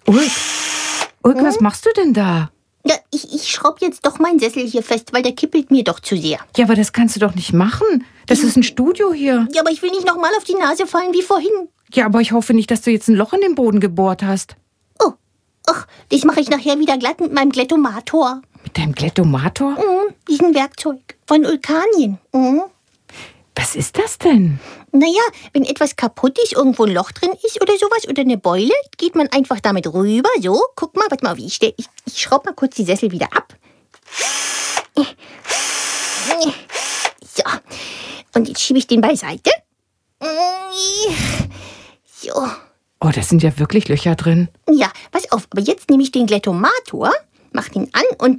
Ulk, was machst du denn da? Ja, ich schraub jetzt doch meinen Sessel hier fest, weil der kippelt mir doch zu sehr. Ja, aber das kannst du doch nicht machen. Das ist ein Studio hier. Ja, aber ich will nicht nochmal auf die Nase fallen wie vorhin. Ja, aber ich hoffe nicht, dass du jetzt ein Loch in den Boden gebohrt hast. Oh, ach, das mache ich nachher wieder glatt mit meinem Glättomator. Mit deinem Glättomator? Diesen Werkzeug von Ulkanien. Was ist das denn? Naja, wenn etwas kaputt ist, irgendwo ein Loch drin ist oder sowas oder eine Beule, geht man einfach damit rüber. So, guck mal, warte mal, wie ich schraube mal kurz die Sessel wieder ab. So, und jetzt schiebe ich den beiseite. So. Oh, das sind ja wirklich Löcher drin. Ja, pass auf, aber jetzt nehme ich den Glättomator, mach den an und...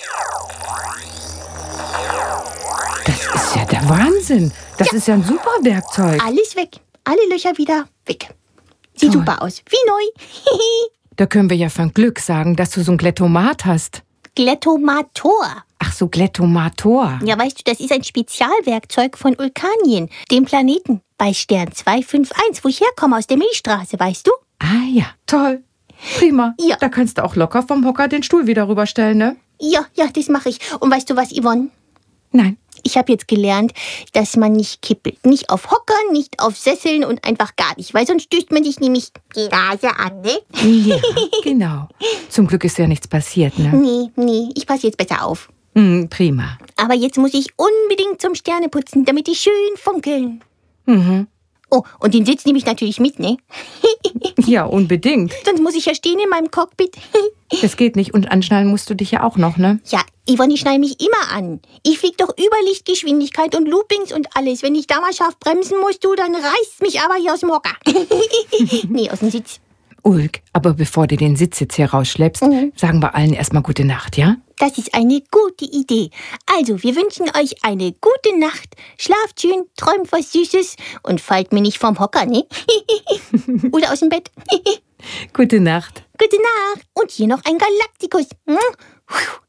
Das ist ja der Wahnsinn. Das ist ja ein super Werkzeug. Alles weg. Alle Löcher wieder weg. Sieht Toll. super aus. Wie neu. Da können wir ja von Glück sagen, dass du so ein Glättomat hast. Glättomator. Ach so, Glättomator. Ja, weißt du, das ist ein Spezialwerkzeug von Ulkanien, dem Planeten bei Stern 251, wo ich herkomme, aus der Milchstraße, weißt du? Ah ja, toll. Prima. Ja. Da kannst du auch locker vom Hocker den Stuhl wieder rüberstellen, ne? Ja, das mache ich. Und weißt du was, Yvonne? Nein. Ich habe jetzt gelernt, dass man nicht kippelt. Nicht auf Hockern, nicht auf Sesseln und einfach gar nicht. Weil sonst stößt man sich nämlich die Nase an, ne? Ja, genau. Zum Glück ist ja nichts passiert, ne? Nee, ich passe jetzt besser auf. Prima. Aber jetzt muss ich unbedingt zum Sterneputzen, damit die schön funkeln. Oh, und den Sitz nehme ich natürlich mit, ne? Ja, unbedingt. Sonst muss ich ja stehen in meinem Cockpit. Das geht nicht. Und anschnallen musst du dich ja auch noch, ne? Ja, Yvonne, ich schneide mich immer an. Ich fliege doch über Lichtgeschwindigkeit und Loopings und alles. Wenn ich da mal scharf bremsen musst, dann reißt mich aber hier aus dem Hocker. Nee, aus dem Sitz. Ulk, aber bevor du den Sitz jetzt hier rausschleppst, sagen wir allen erstmal gute Nacht, ja? Das ist eine gute Idee. Also, wir wünschen euch eine gute Nacht. Schlaft schön, träumt was Süßes und fallt mir nicht vom Hocker, ne? Oder aus dem Bett. Gute Nacht. Gute Nacht. Und hier noch ein Galaktikus.